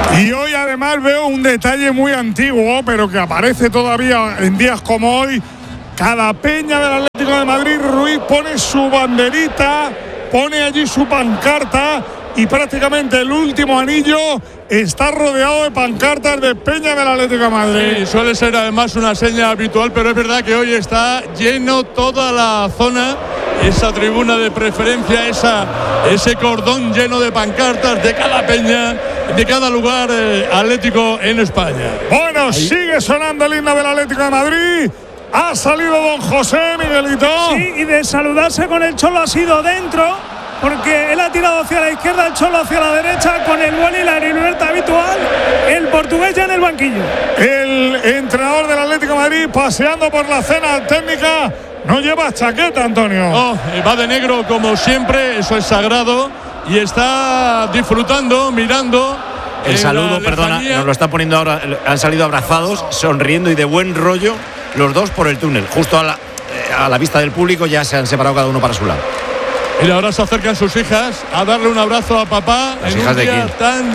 Y hoy además veo un detalle muy antiguo, pero que aparece todavía en días como hoy. Cada peña del Atlético de Madrid, Ruiz pone su banderita, pone allí su pancarta y prácticamente el último anillo está rodeado de pancartas de peña del Atlético de Madrid. Sí, suele ser además una seña habitual, pero es verdad que hoy está lleno toda la zona, esa tribuna de preferencia, ese cordón lleno de pancartas de cada peña, de cada lugar atlético en España. Bueno, ahí sigue sonando el himno del Atlético de Madrid. Ha salido don José, Miguelito. Sí, y de saludarse con el Cholo ha sido dentro, porque él ha tirado hacia la izquierda, el Cholo hacia la derecha, con el vuelo y la libertad habitual. El portugués ya en el banquillo. El entrenador del Atlético de Madrid paseando por la cena técnica. No lleva chaqueta, Antonio. No, va de negro como siempre, eso es sagrado. Y está disfrutando, mirando. El saludo, perdona, nos lo está poniendo ahora. Han salido abrazados, sonriendo y de buen rollo los dos por el túnel. Justo a la vista del público ya se han separado cada uno para su lado. Y ahora se acercan sus hijas a darle un abrazo a papá. ¿Las hijas de quién?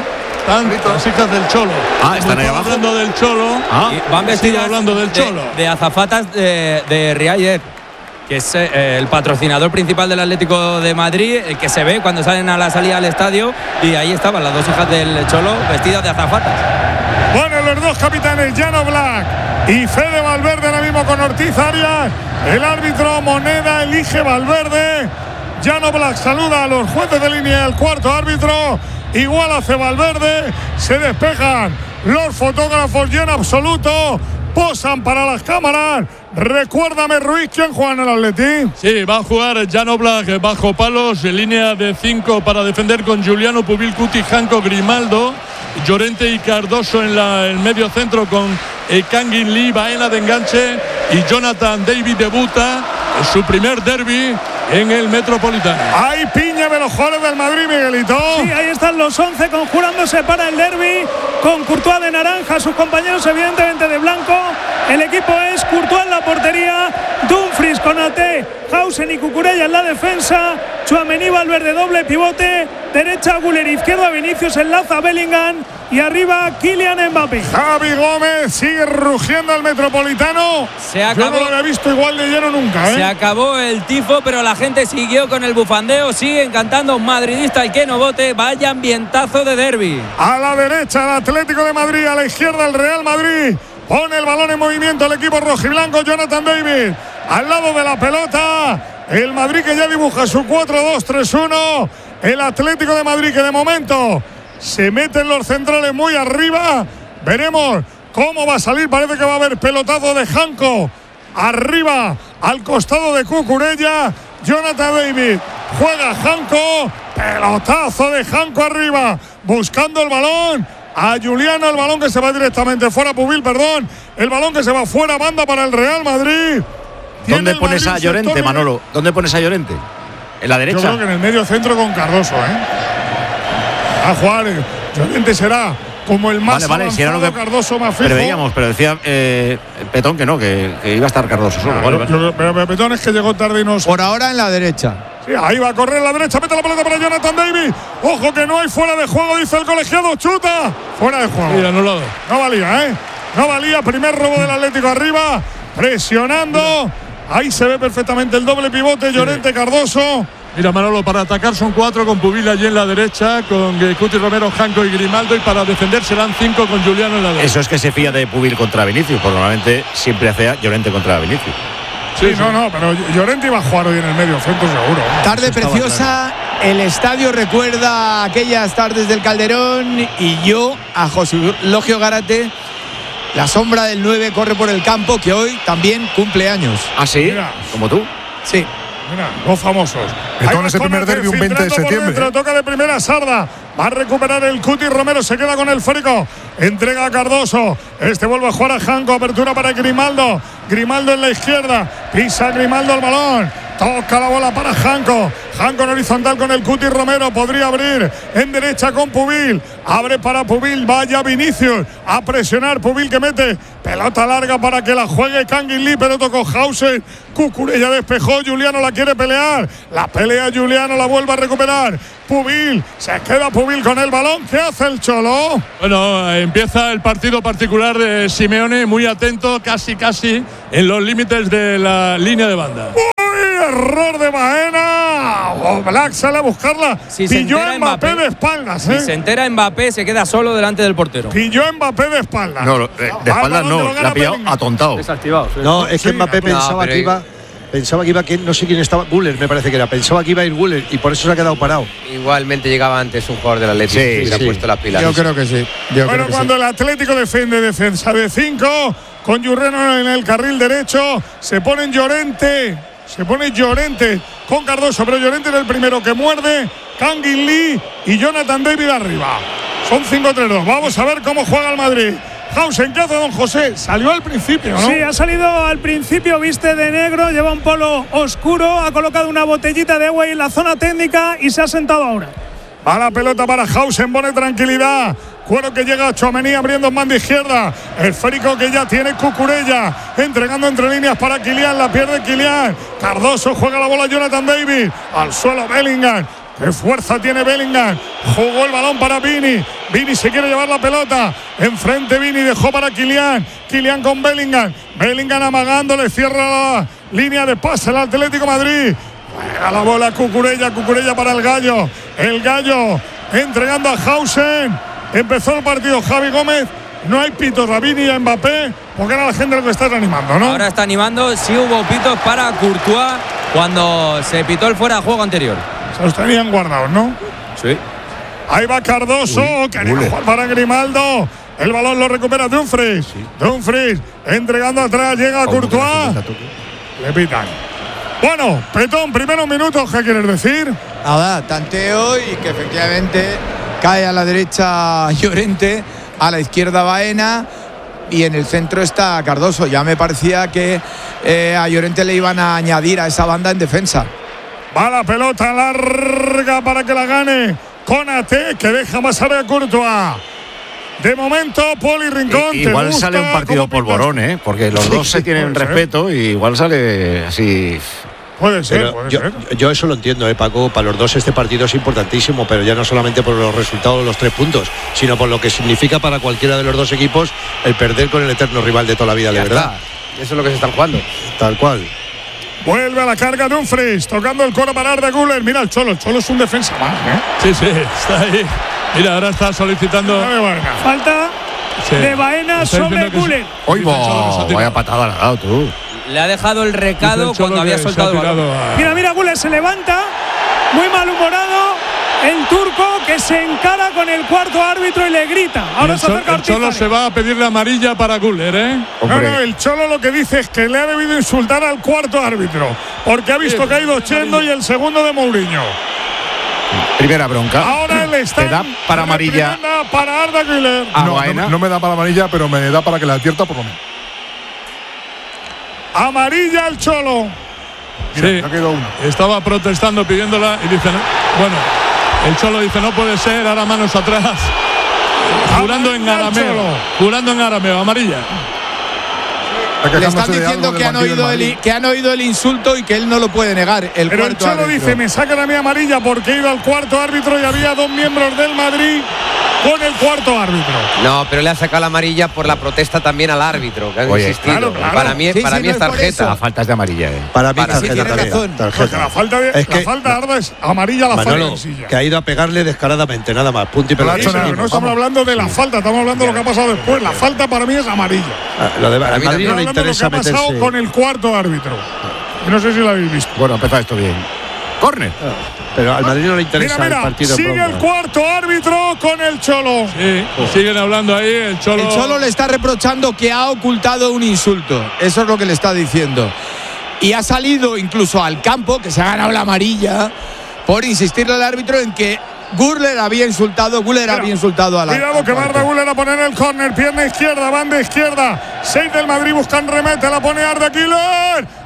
Las hijas del Cholo. Ah, están ahí abajo. Hablando del Cholo. Y van vestidas hablando del Cholo. De azafatas de Riayer, que es el patrocinador principal del Atlético de Madrid, el que se ve cuando salen a la salida del estadio, y ahí estaban las dos hijas del Cholo vestidas de azafatas. Bueno, los dos capitanes, Jan Oblak y Fede Valverde, ahora mismo con Ortiz Arias. El árbitro Moneda elige Valverde. Jan Oblak saluda a los jueces de línea, el cuarto árbitro. Igual hace Valverde. Se despejan los fotógrafos y en absoluto posan para las cámaras. Recuérdame, Ruiz, ¿quién juega en el Atleti? Sí, va a jugar Jan Oblak bajo palos, en línea de 5 para defender con Giuliano, Pubil, Cuti, Janko, Grimaldo, Llorente y Cardoso en el medio centro con Kangin Lee, Baena de enganche y Jonathan David debuta en su primer derbi en el Metropolitano. Hay piña de los jugadores del Madrid, Miguelito. Sí, ahí están los 11 conjurándose para el derbi, con Courtois de naranja, sus compañeros evidentemente de blanco. El equipo es Courtois en la portería, Dumfries, Konaté, Hausen y Cucurella en la defensa, Tchouaméni, Valverde doble pivote, derecha Güler, izquierda Vinicius, enlaza Bellingham y arriba Kylian Mbappé. Javi Gómez sigue rugiendo al Metropolitano. Yo no lo había visto igual de lleno nunca, ¿eh? Se acabó el tifo, pero la gente siguió con el bufandeo, siguen cantando madridista el que no vote. Vaya ambientazo de derbi. A la derecha el Atlético de Madrid, a la izquierda el Real Madrid. Pone el balón en movimiento el equipo rojiblanco, Jonathan David al lado de la pelota. El Madrid que ya dibuja su 4-2-3-1. El Atlético de Madrid que de momento se meten los centrales muy arriba. Veremos cómo va a salir. Parece que va a haber pelotazo de Janko arriba al costado de Cucurella. Jonathan David juega Janko. Pelotazo de Janko arriba buscando el balón. A Giuliano, el balón que se va directamente fuera, Pubil, perdón. El balón que se va fuera, banda para el Real Madrid. ¿Dónde pones a Llorente, Manolo? ¿Dónde pones a Llorente? ¿En la derecha? Yo creo que en el medio centro con Cardoso, A jugar, Llorente será como el más vale, si era lo que Cardoso más fijo. Pero veíamos, pero decía Petón que no, que iba a estar Cardoso solo. Pero Petón es que llegó tarde y no. Por ahora en la derecha. Sí, ahí va a correr la derecha, mete la pelota para Jonathan David. Ojo que no hay fuera de juego, dice el colegiado, chuta. Fuera de juego. Mira, anulado. No valía, No valía, primer robo del Atlético arriba, presionando. Ahí se ve perfectamente el doble pivote, Llorente, Cardoso. Mira, Manolo, para atacar son 4 con Pubil allí en la derecha, con Cuti, Romero, Janko y Grimaldo, y para defender serán 5 con Giuliano en la derecha. Eso es que se fía de Pubil contra Vinicius, porque normalmente siempre hace Llorente contra Vinicius. Sí, no, pero Llorente iba a jugar hoy en el medio centro seguro. Tarde preciosa, el estadio recuerda aquellas tardes del Calderón y yo, a José Logio Gárate, la sombra del 9 corre por el campo, que hoy también cumple años. ¿Ah, sí? Mira. ¿Como tú? Sí. Mira, los famosos. Entonces ese primer derbi un 20 de septiembre. Dentro, toca de primera Sarda. Va a recuperar el Cuti, Romero se queda con el Férico. Entrega a Cardoso. Este vuelve a jugar a Janko. Apertura para Grimaldo. Grimaldo en la izquierda. Pisa Grimaldo el balón. Toca la bola para Janko. Janko en horizontal con el Cuti Romero. Podría abrir en derecha con Pubil. Abre para Pubil. Vaya Vinicius. A presionar Pubil que mete. Pelota larga para que la juegue Kangin Lee. Pero tocó Hausen. Cucurella despejó. Juliano la quiere pelear. La pelea Juliano. La vuelve a recuperar. Pubil. Se queda Pubil con el balón. ¿Qué hace el Cholo? Bueno, empieza el partido particular de Simeone. Muy atento. Casi en los límites de la línea de banda. Error de Baena. Black sale a buscarla. Pilló a Mbappé de espaldas. Si se entera Mbappé, se queda solo delante del portero. Pilló a Mbappé de espaldas. No, de espaldas no. La ha pillado atontado. Desactivado. Sí. No, es que Mbappé pensaba que iba. Pensaba que iba, no sé quién estaba, Güler me parece que era. Pensaba que iba a ir Güler y por eso se ha quedado parado. Igualmente llegaba antes un jugador del Atlético y le ha puesto las pilas. Yo creo que sí. Bueno, cuando el Atlético defiende defensa de 5, con Jurreno en el carril derecho, se pone Llorente con Cardoso, pero Llorente es el primero que muerde. Kangin Lee y Jonathan David arriba. Son 5-3-2. Vamos a ver cómo juega el Madrid. Hausen, ¿qué hace don José? Salió al principio, ¿no? Sí, ha salido al principio, viste de negro, lleva un polo oscuro, ha colocado una botellita de agua en la zona técnica y se ha sentado ahora. Va la pelota para Hausen, pone tranquilidad. Cuero que llega a Tchouaméni abriendo en banda izquierda. Esférico que ya tiene Cucurella. Entregando entre líneas para Kylian. La pierde Kylian. Cardoso juega la bola Jonathan David. Al suelo Bellingham. ¡Qué fuerza tiene Bellingham! Jugó el balón para Vini. Vini se quiere llevar la pelota. Enfrente Vini dejó para Kylian. Kylian con Bellingham. Bellingham amagándole. Cierra la línea de pase el Atlético Madrid. Juega la bola Cucurella. Cucurella para el Gallo. El Gallo entregando a Hausen. Empezó el partido Javi Gómez. No hay pitos a Vini y a Mbappé. Porque era la gente lo que está animando, ¿no? Ahora está animando. Sí hubo pitos para Courtois cuando se pitó el fuera de juego anterior. Se los tenían guardados, ¿no? Sí. Ahí va Cardoso, quería jugar para Grimaldo. El balón lo recupera Dumfries. Dumfries entregando atrás, llega a Courtois. Le pitan. Bueno, Petón, primeros minutos, ¿qué quieres decir? Nada, tanteo y que efectivamente cae a la derecha Llorente, a la izquierda Baena y en el centro está Cardoso. Ya me parecía que a Llorente le iban a añadir a esa banda en defensa. Va la pelota larga para que la gane Konaté, que deja pasar a Courtois. De momento, Poli Rincón. Igual sale un partido polvorón, porque los dos se tienen respeto y igual sale así. Puede ser. Yo eso lo entiendo, Paco. Para los dos este partido es importantísimo, pero ya no solamente por los resultados, los 3 puntos, sino por lo que significa para cualquiera de los dos equipos el perder con el eterno rival de toda la vida, de verdad. Eso es lo que se están jugando. Tal cual. Vuelve a la carga Dumfries, tocando el coro para Arda Güler. Mira el Cholo es un defensa más, Sí, está ahí. Mira, ahora está solicitando falta de Baena sobre Güler. Vaya patada le ha dado tú. Le ha dejado el recado cuando había soltado el balón. Mira, Güler se levanta, muy malhumorado. El turco que se encara con el cuarto árbitro y le grita. Ahora se acerca el Cholo se va a pedirle amarilla para Güler, No, el Cholo lo que dice es que le ha debido insultar al cuarto árbitro, porque ha visto que ha ido Chendo y el segundo de Mourinho. Primera bronca. Ahora le está. ¿Te da para amarilla? Para Arda Güler. No me da para amarilla, pero me da para que la advierta por lo menos. Amarilla al Cholo. Mira, estaba protestando, pidiéndola y dice, bueno, el Cholo dice, no puede ser, ahora manos atrás. Jurando en arameo, amarilla. Le están diciendo que han oído el insulto y que él no lo puede negar. Pero el Cholo dice, me sacan a mí amarilla porque he ido al cuarto árbitro y había 2 miembros del Madrid con el cuarto árbitro. No, pero le ha sacado la amarilla por la protesta también al árbitro, que han insistido. Claro. Para mí es tarjeta. La falta es de amarilla. Para mí es tarjeta también. La falta de Arda es amarilla, la falta en silla. Que ha ido a pegarle descaradamente, nada más. Punto y pelota. No estamos hablando de la falta, estamos hablando de lo que ha pasado después. La falta para mí es amarilla. Lo de Madrid no le interesa lo que ha pasado con el cuarto árbitro. No sé si lo habéis visto. Bueno, empezó esto bien. Córner. Pero al Madrid no le interesa el partido. Sigue el cuarto árbitro con el Cholo. Sí, siguen hablando ahí. El Cholo le está reprochando que ha ocultado un insulto. Eso es lo que le está diciendo. Y ha salido incluso al campo, que se ha ganado la amarilla, por insistirle al árbitro en que Güler había insultado a la. Cuidado que va Arda Güler a poner el córner, pierna izquierda, banda izquierda. 6 del Madrid buscan remate, la pone Arda Güler.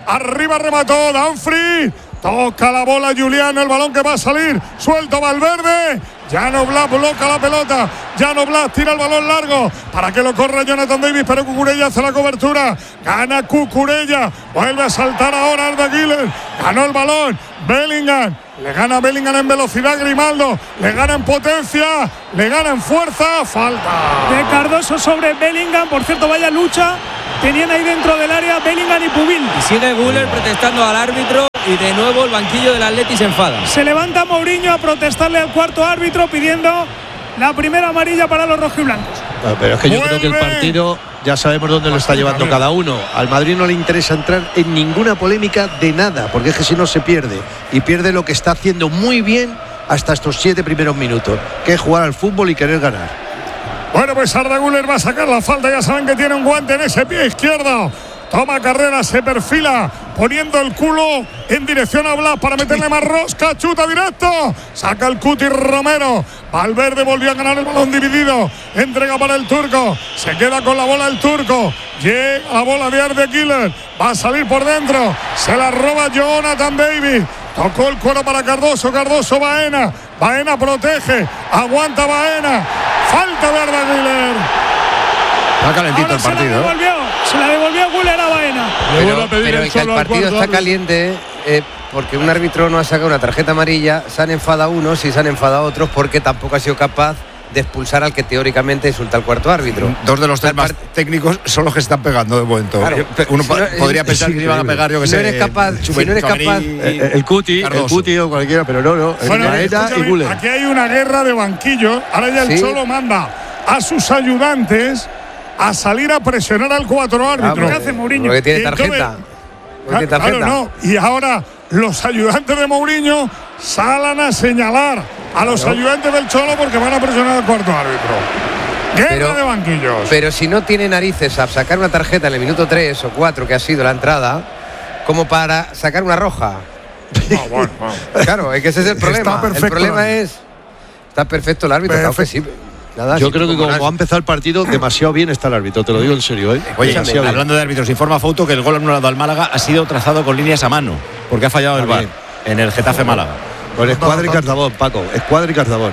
Arriba remató Dumfries. Toca la bola Juliano, el balón que va a salir. Suelto Valverde. Jan Oblak bloca la pelota. Jan Oblak tira el balón largo para que lo corra Jonathan Davis, pero Cucurella hace la cobertura. Gana Cucurella. Vuelve a saltar ahora Arda Güler. Ganó el balón. Bellingham. Le gana Bellingham en velocidad Grimaldo. Le gana en potencia. Le gana en fuerza. Falta de Cardoso sobre Bellingham. Por cierto, vaya lucha tenían ahí dentro del área Bellingham y Pubil. Y sigue Güler protestando al árbitro. Y de nuevo el banquillo del Atleti se enfada. Se levanta Mourinho a protestarle al cuarto árbitro pidiendo la primera amarilla para los rojiblancos. No, pero es que yo creo que el partido ya sabemos dónde lo está llevando cada uno. Al Madrid no le interesa entrar en ninguna polémica de nada, porque es que si no se pierde. Y pierde lo que está haciendo muy bien hasta estos 7 primeros minutos, que es jugar al fútbol y querer ganar. Bueno, pues Arda Güler va a sacar la falta. Ya saben que tiene un guante en ese pie izquierdo. Toma carrera, se perfila, poniendo el culo en dirección a Blas para meterle más rosca. Chuta directo. Saca el Cuti Romero. Valverde volvió a ganar el balón dividido. Entrega para el turco. Se queda con la bola el turco. Llega la bola de Arda Güler. Va a salir por dentro. Se la roba Jonathan Davis. Tocó el cuero para Cardoso. Cardoso Baena. Baena protege. Aguanta Baena. Falta de Arda Güler. Está calentito el partido. Se la devolvió Güler a Baena. Pero es que el partido está caliente porque un árbitro no ha sacado una tarjeta amarilla. Se han enfadado unos y se han enfadado otros porque tampoco ha sido capaz de expulsar al que teóricamente insulta al cuarto árbitro. Dos de los tres más técnicos son los que se están pegando de momento. Claro. Uno podría pensar que iban a pegar, yo que sé. Si no eres capaz, el Cuti o cualquiera, pero no. Bueno, aquí hay una guerra de banquillos. Ahora ya el Cholo manda a sus ayudantes a salir a presionar al cuatro árbitro. ¿Qué hace Mourinho? Porque tiene tarjeta. Claro, no. Y ahora los ayudantes de Mourinho salen a señalar a los ayudantes del Cholo porque van a presionar al cuarto árbitro. Guerra de banquillos. Pero si no tiene narices a sacar una tarjeta en el minuto 3 o 4 que ha sido la entrada, como para sacar una roja. Bueno. Claro, es que ese es el problema. El problema es está perfecto el árbitro, claro que sí. Nada, yo creo que como ha empezado el partido, demasiado bien está el árbitro, te lo digo en serio. Oye, hablando de árbitros, informa Fouto que el gol anulado al Málaga ha sido trazado con líneas a mano, porque ha fallado el VAR en el Getafe Málaga. Con Escuadra y Cardabón, Paco, Escuadra y Cardabón.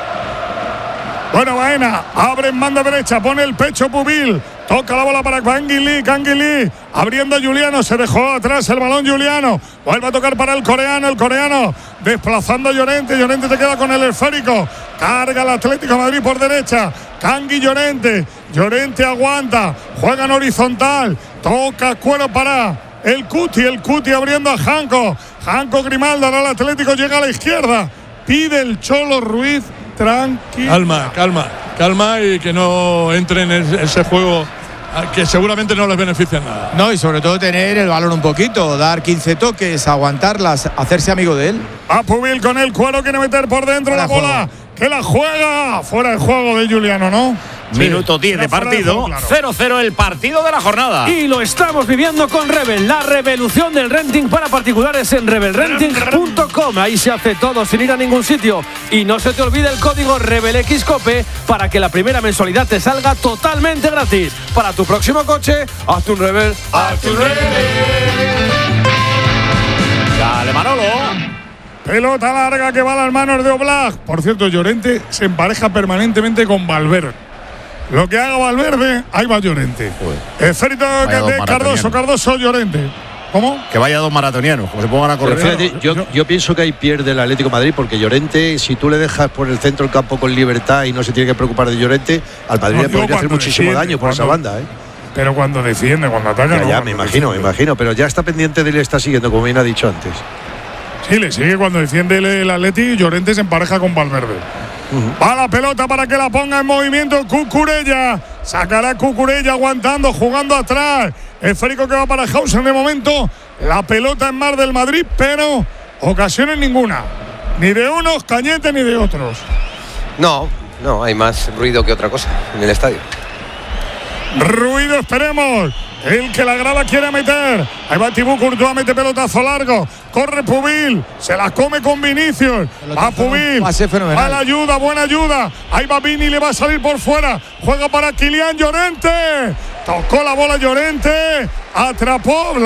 Bueno, Baena abre en banda derecha, pone el pecho Pubil. Toca la bola para Canguilí, abriendo a Juliano, se dejó atrás el balón Juliano, vuelve a tocar para el coreano desplazando a Llorente te queda con el esférico, carga el Atlético de Madrid por derecha, Cangui Llorente aguanta, juega en horizontal, toca cuero para el Cuti abriendo a Janko Grimaldo, ahora el Atlético llega a la izquierda, pide el Cholo Ruiz, tranquilo. Calma y que no entre en ese juego que seguramente no les beneficia nada. No, y sobre todo tener el balón un poquito, dar 15 toques, aguantarlas, hacerse amigo de él. A Pubil con el cuero, quiere meter por dentro la bola, que la juega. Fuera de juego de Juliano, ¿no? Sí. Minuto 10 de partido, 0-0 el partido de la jornada. Y lo estamos viviendo con Rebel, la revolución del renting para particulares en rebelrenting.com. Ahí se hace todo sin ir a ningún sitio. Y no se te olvide el código RebelXCOPE para que la primera mensualidad te salga totalmente gratis. Para tu próximo coche, hazte un Rebel. ¡Hazte un Rebel! Dale, Manolo. Pelota larga que va a las manos de Oblak. Por cierto, Llorente se empareja permanentemente con Valverde. Lo que haga Valverde, ahí va Llorente. Esférico de Cardoso, Llorente. ¿Cómo? Que vaya dos maratonianos, como se pongan a correr. Fíjate, yo pienso que ahí pierde el Atlético de Madrid, porque Llorente, si tú le dejas por el centro del campo con libertad y no se tiene que preocupar de Llorente, al Madrid le podría hacer muchísimo daño por esa banda. Pero cuando defiende, cuando ataca. Ya, me imagino, pero ya está pendiente de él y está siguiendo, como bien ha dicho antes. Sí, le sigue cuando defiende el Atleti. Llorente se empareja con Valverde. Va la pelota para que la ponga en movimiento Cucurella. Sacará Cucurella aguantando, jugando atrás. Esférico que va para Hausen de momento. La pelota en mar del Madrid, pero ocasiones ninguna. Ni de unos, Cañete, ni de otros. No, hay más ruido que otra cosa en el estadio. Ruido, esperemos. El que la grada quiere meter. Ahí va Thibaut Courtois, mete pelotazo largo. Corre Pubil, se la come con Vinicius. Va Pubil, va la ayuda, buena ayuda. Ahí va Vini, le va a salir por fuera. Juega para Kylian Llorente. Tocó la bola Llorente. Atrapó Oblak.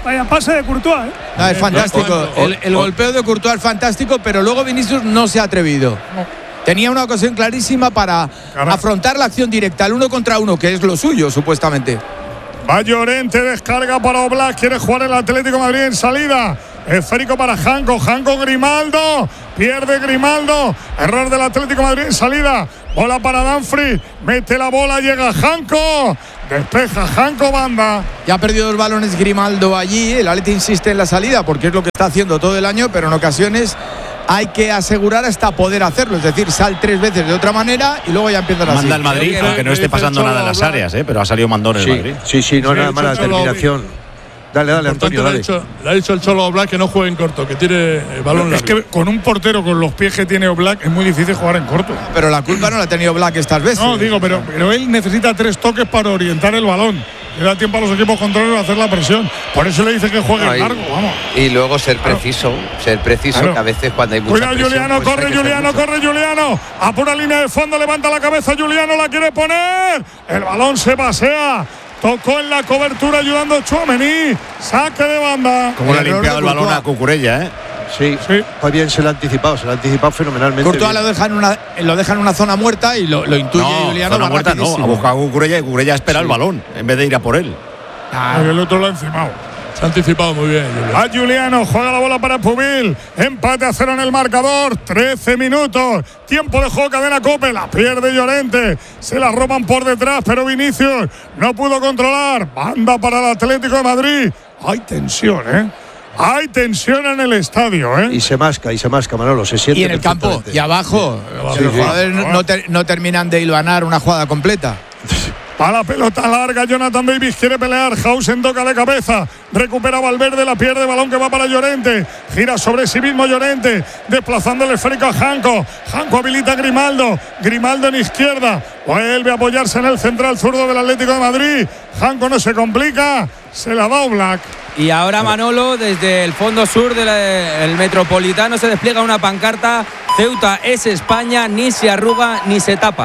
Vaya pase de Courtois, ¿eh? No, es fantástico. El golpeo de Courtois es fantástico, pero luego Vinicius no se ha atrevido. Tenía una ocasión clarísima para afrontar la acción directa, el 1 contra 1, que es lo suyo, supuestamente. Va Llorente, descarga para Oblak, quiere jugar el Atlético de Madrid en salida. Esférico para Janko, Grimaldo, pierde Grimaldo, error del Atlético de Madrid en salida. Bola para Dumfries, mete la bola, llega Janko, despeja Janko, banda. Ya ha perdido 2 balones Grimaldo allí, el Atleti insiste en la salida porque es lo que está haciendo todo el año, pero en ocasiones hay que asegurar hasta poder hacerlo, es decir, sal 3 veces de otra manera y luego ya empiezan así. Manda el Madrid, aunque no esté pasando nada en las áreas, pero ha salido mandón el Madrid. Sí, no nada más la terminación. Dale, Antonio, dale. Le ha dicho el Cholo Oblak que no juegue en corto, que tire balón largo. Es que con un portero con los pies que tiene Oblak es muy difícil jugar en corto. Pero la culpa no la ha tenido Oblak estas veces. No, digo, pero él necesita 3 toques para orientar el balón. Le da tiempo a los equipos contrarios a hacer la presión. Por eso le dice que juegue en largo, vamos. Y luego ser preciso, que a veces cuando hay mucha Cuidado, presión, Juliano, pues corre Juliano. A pura línea de fondo, levanta la cabeza Juliano, la quiere poner. El balón se pasea. Tocó en la cobertura ayudando a Tchouaméni. Saque de banda. Como le ha limpiado el balón a Cucurella, ¿eh? Sí. Pues bien, se lo ha anticipado fenomenalmente. Courtois lo deja en una zona muerta y lo intuye Juliano. Zona muerta no, ha buscado a Cucurella y Cucurella espera el balón en vez de ir a por él. El otro lo ha encimado. Se ha anticipado muy bien, Juliano. A Juliano, juega la bola para Pubil. Empate a 0 en el marcador. 13 minutos. Tiempo de juego, cadena COPE. La pierde Llorente. Se la roban por detrás, pero Vinicius no pudo controlar. Banda para el Atlético de Madrid. Hay tensión, ¿eh? Hay tensión en el estadio, ¿eh? Y se masca, Manolo. Se siente. Y en el campo, y abajo. Los jugadores no terminan de hilvanar una jugada completa. A la pelota larga, Jonathan Davis quiere pelear. Hausen toca de cabeza. Recupera Valverde, la pierde. Balón que va para Llorente. Gira sobre sí mismo Llorente. Desplazando el esférico a Janko. Janko habilita a Grimaldo. Grimaldo en izquierda. Vuelve a apoyarse en el central zurdo del Atlético de Madrid. Janko no se complica. Se la da Oblak. Y ahora Manolo, desde el fondo sur del Metropolitano, se despliega una pancarta. Ceuta es España, ni se arruga ni se tapa.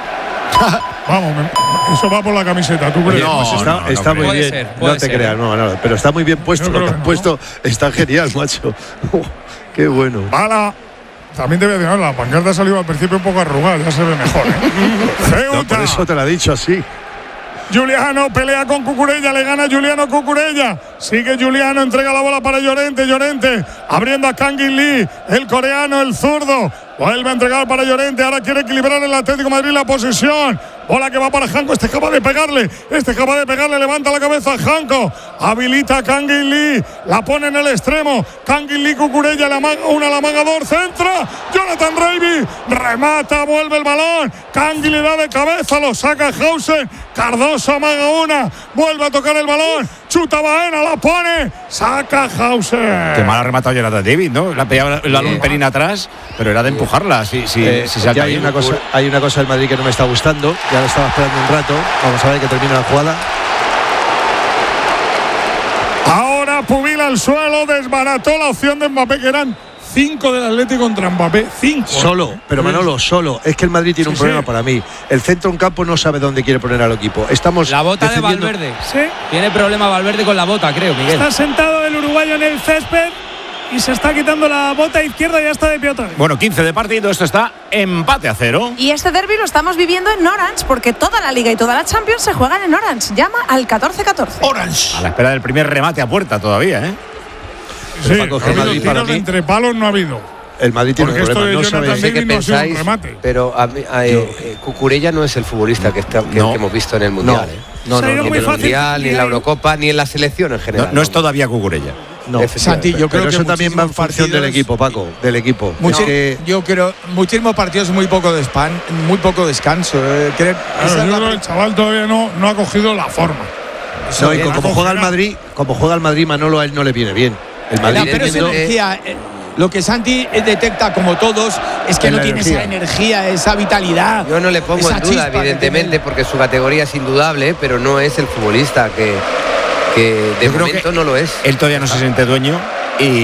Vamos, eso va por la camiseta, ¿tú crees? No, pues está muy bien. No te creas, no, pero está muy bien puesto. Lo que han puesto está genial, macho. Qué bueno. Bala. También te voy a decir, la pancarta ha salido al principio un poco arrugada, ya se ve mejor, ¿eh? Ceuta. No, por eso te lo he dicho así. Juliano pelea con Cucurella, le gana Juliano Cucurella. Sigue Juliano, entrega la bola para Llorente. Llorente abriendo a Kangin Lee, el coreano, el zurdo. Vuelve a entregar para Llorente. Ahora quiere equilibrar el Atlético de Madrid la posesión. Bola que va para Janko. Este es capaz de pegarle. Levanta la cabeza a Janko. Habilita a Kangin Lee. La pone en el extremo. Kangin Lee, Cucurella, la manga 2. Centra. Jonathan Davis. Remata, vuelve el balón. Kangin le da de cabeza. Lo saca Hausen. Cardoso amaga una. Vuelve a tocar el balón. Chuta Baena, la pone. Saca Hausen. Qué mal ha rematado Jonathan David, ¿no? La pegaba el balón un pelín atrás, pero era de empujarla. Si se ya hay una cosa del Madrid que no me está gustando. Ya lo estaba esperando un rato. Vamos a ver que termina la jugada. Ahora Pubil al suelo, desbarató la opción de Mbappé, que eran 5 del Atlético contra Mbappé. 5. Solo, pero Manolo, solo. Es que el Madrid tiene un problema para mí. El centro en campo no sabe dónde quiere poner al equipo. Estamos la bota de Valverde. Sí. Tiene problema Valverde con la bota, creo, Miguel. Está sentado el uruguayo en el césped y se está quitando la bota izquierda y ya está de pie otra vez. Bueno, 15 de partido, esto está empate a 0. Y este derbi lo estamos viviendo en Orange, porque toda la Liga y toda la Champions se juegan en Orange. Llama al 1414. Orange. A la espera del primer remate a puerta todavía, ¿eh? Sí, tiros entre palos no ha habido. El Madrid tiene un problema, no sabe. No sé qué pensáis, pero Cucurella no es el futbolista que hemos visto en el Mundial. No, ni en el Mundial, ni en la Eurocopa, ni en la selección en general. No es todavía Cucurella. No, Santi, yo creo que eso también va en función del equipo, Paco, del equipo. Yo creo muchísimos partidos, muy poco descanso. El chaval todavía no ha cogido la forma. No, y como juega el Madrid, Manolo, a él no le viene bien. El Madrid pero esa energía, lo que Santi detecta, como todos, es que no tiene esa energía, esa vitalidad. Yo no le pongo en duda, evidentemente, porque su categoría es indudable, pero no es el futbolista que de momento no lo es. Él todavía no se siente dueño y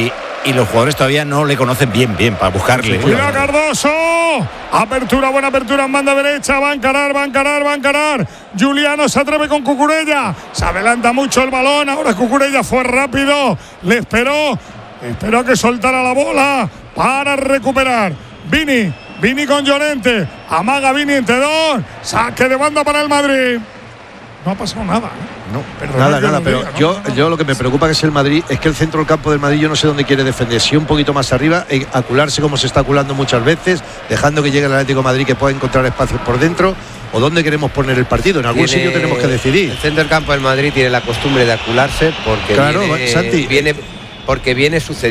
y los jugadores todavía no le conocen bien para buscarle. Cuidado Cardoso. Apertura, buena apertura en banda derecha. Va a encarar. Juliano se atreve con Cucurella. Se adelanta mucho el balón. Ahora Cucurella fue rápido. Le esperó a que soltara la bola para recuperar. Vini con Llorente. Amaga Vini entre dos. Saque de banda para el Madrid. No ha pasado nada. Nada, pero yo lo que me preocupa que es el Madrid, es que el centro del campo del Madrid yo no sé dónde quiere defender, si un poquito más arriba, acularse como se está aculando muchas veces, dejando que llegue el Atlético de Madrid que pueda encontrar espacios por dentro, o dónde queremos poner el partido, en algún sitio tenemos que decidir. El centro del campo del Madrid tiene la costumbre de acularse porque claro, Santi, viene sucediendo